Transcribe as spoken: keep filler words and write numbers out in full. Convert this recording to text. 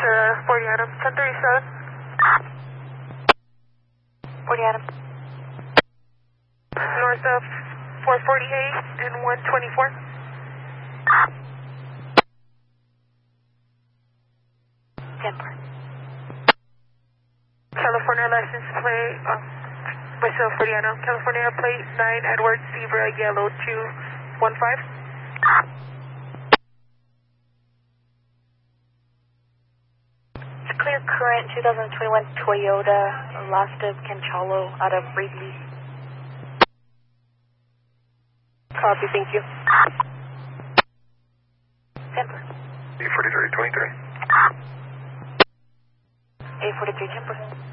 uh, forty Adam, ten thirty-seven. forty Adam. North of four forty-eight and one twenty-four. ten four. California license plate, uh, myself, forty Adam. California plate nine, Edward Zebra, yellow two one five. Clear current two thousand twenty-one Toyota Lasta Cancelo out of Wrigley. Copy, thank you. ten four. A forty-three twenty-three. A forty-three ten four.